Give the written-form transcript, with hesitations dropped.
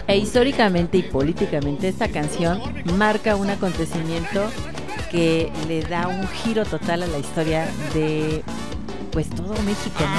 E históricamente y políticamente esta canción marca un acontecimiento que le da un giro total a la historia de pues todo México, ¿no?